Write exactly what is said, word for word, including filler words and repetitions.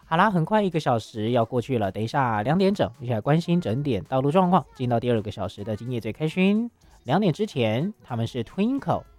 好啦，很快一个小时要过去了，等一下两点整，一起来关心整点道路状况，进到第二个小时的今夜最开心。两点之前，他们是 Twinkle